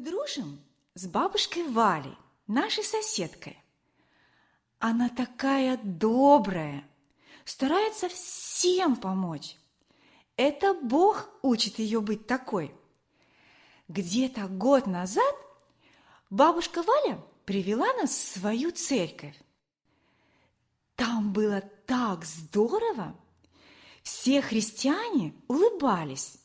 дружим с бабушкой Валей, нашей соседкой. Она такая добрая, старается всем помочь. Это Бог учит ее быть такой. Где-то год назад бабушка Валя привела нас в свою церковь. Там было так здорово! Все христиане улыбались.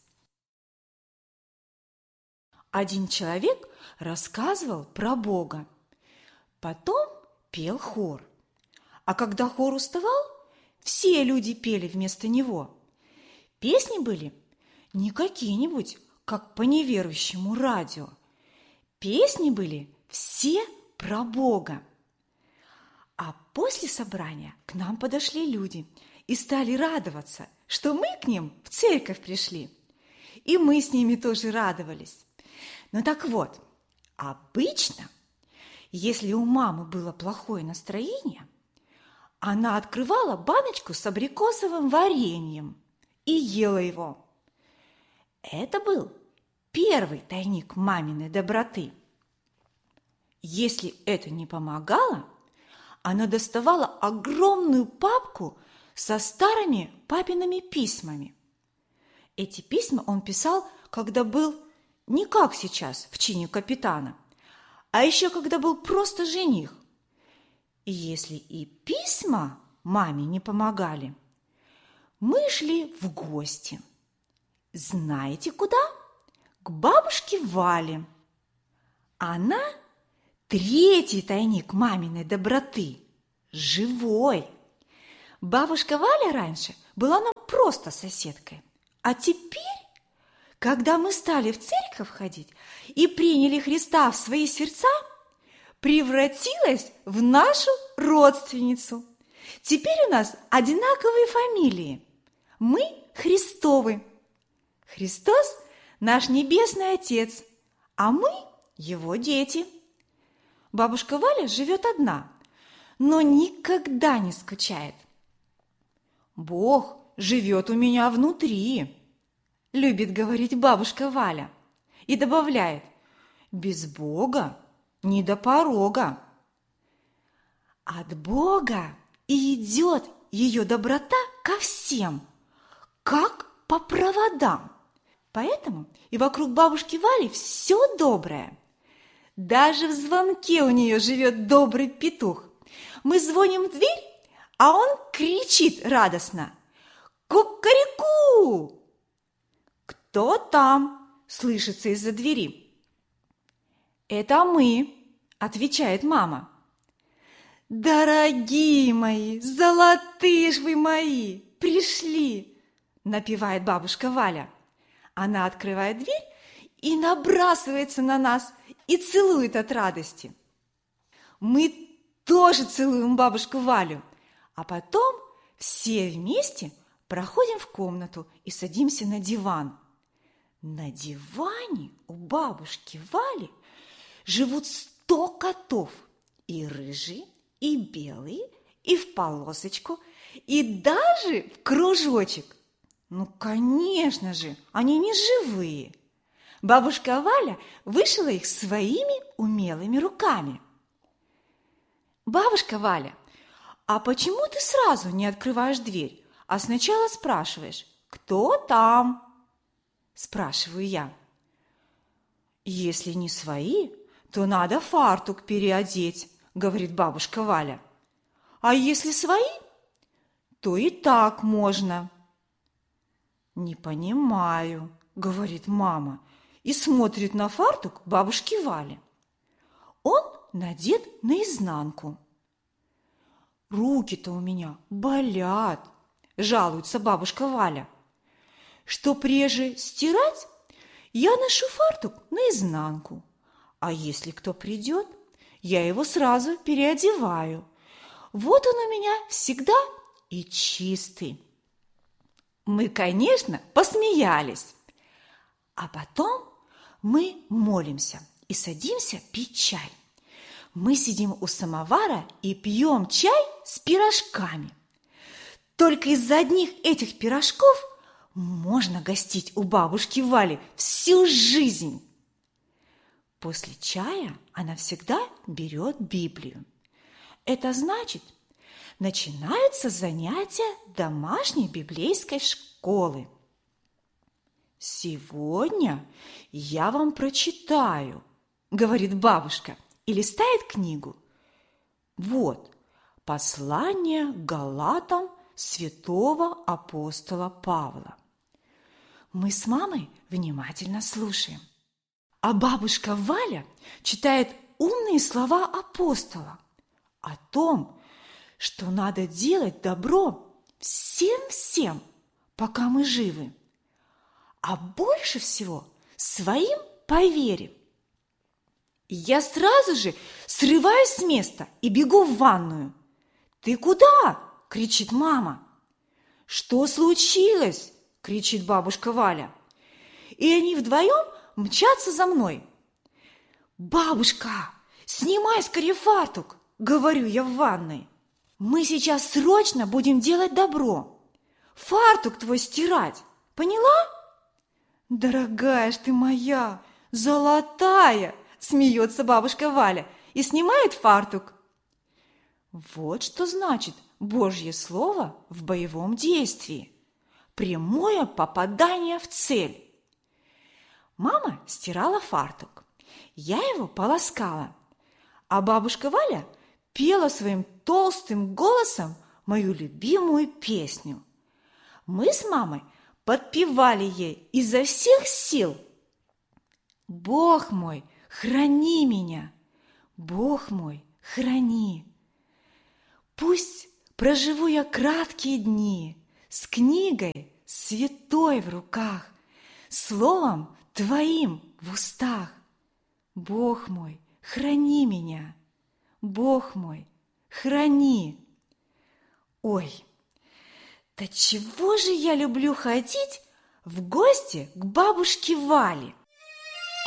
Один человек рассказывал про Бога, потом пел хор. А когда хор уставал, все люди пели вместо него. Песни были не какие-нибудь, как по неверующему радио. Песни были все про Бога. А после собрания к нам подошли люди и стали радоваться, что мы к ним в церковь пришли. И мы с ними тоже радовались. Ну так вот, обычно, если у мамы было плохое настроение, она открывала баночку с абрикосовым вареньем и ела его. Это был первый тайник маминой доброты. Если это не помогало, она доставала огромную папку со старыми папиными письмами. Эти письма он писал, когда был не как сейчас, в чине капитана, а еще когда был просто жених. И если и письма маме не помогали, мы шли в гости. Знаете куда? К бабушке Вале. Она третий тайник маминой доброты, живой. Бабушка Валя раньше была нам просто соседкой, а теперь, когда мы стали в церковь ходить и приняли Христа в свои сердца, превратилась в нашу родственницу. Теперь у нас одинаковые фамилии. Мы Христовы. Христос – наш небесный Отец, а мы – Его дети. Бабушка Валя живет одна, но никогда не скучает. «Бог живет у меня внутри», – любит говорить бабушка Валя. И добавляет: «Без Бога не до порога». От Бога и идет ее доброта ко всем, как по проводам. Поэтому и вокруг бабушки Вали все доброе. Даже в звонке у нее живет добрый петух. Мы звоним в дверь, а он кричит радостно: «Кукареку!» «Кто там?» – слышится из-за двери. «Это мы», – отвечает мама. «Дорогие мои, золотые ж вы мои, пришли!» – напевает бабушка Валя. Она открывает дверь и набрасывается на нас и целует от радости. Мы тоже целуем бабушку Валю, а потом все вместе проходим в комнату и садимся на диван. На диване у бабушки Вали живут 100 котов, и рыжие, и белые, и в полосочку, и даже в кружочек. Ну, конечно же, они не живые. Бабушка Валя вышила их своими умелыми руками. «Бабушка Валя, а почему ты сразу не открываешь дверь, а сначала спрашиваешь: кто там?» Спрашиваю я. «Если не свои, то надо фартук переодеть», говорит бабушка Валя. «А если свои, то и так можно». «Не понимаю», говорит мама и смотрит на фартук бабушки Вали. Он надет наизнанку. «Руки-то у меня болят», жалуется бабушка Валя. «Что прежде стирать, я ношу фартук наизнанку, а если кто придет, я его сразу переодеваю. Вот он у меня всегда и чистый». Мы, конечно, посмеялись. А потом мы молимся и садимся пить чай. Мы сидим у самовара и пьем чай с пирожками. Только из-за одних этих пирожков можно гостить у бабушки Вали всю жизнь. После чая она всегда берет Библию. Это значит, начинаются занятия домашней библейской школы. «Сегодня я вам прочитаю», – говорит бабушка и листает книгу. Вот, послание к Галатам святого апостола Павла. Мы с мамой внимательно слушаем. А бабушка Валя читает умные слова апостола о том, что надо делать добро всем-всем, пока мы живы, а больше всего своим по вере. Я сразу же срываюсь с места и бегу в ванную. «Ты куда?» – кричит мама. «Что случилось?» – кричит бабушка Валя. И они вдвоем мчатся за мной. «Бабушка, снимай скорее фартук!» – говорю я в ванной. «Мы сейчас срочно будем делать добро. Фартук твой стирать, поняла?» «Дорогая ж ты моя, золотая!» – смеется бабушка Валя и снимает фартук. Вот что значит Божье Слово в боевом действии. Прямое попадание в цель. Мама стирала фартук, я его полоскала, а бабушка Валя пела своим толстым голосом мою любимую песню. Мы с мамой подпевали ей изо всех сил. «Бог мой, храни меня! Бог мой, храни! Пусть проживу я краткие дни с книгой святой в руках, словом Твоим в устах. Бог мой, храни меня! Бог мой, храни!» Ой, да чего же я люблю ходить в гости к бабушке Вале!